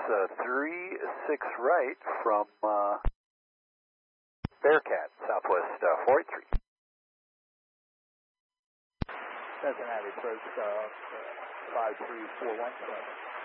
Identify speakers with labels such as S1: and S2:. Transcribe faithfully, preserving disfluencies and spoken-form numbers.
S1: uh, three six right from uh, Bearcat, Southwest uh, four eight three.
S2: Cincinnati approach uh, five three four one seven.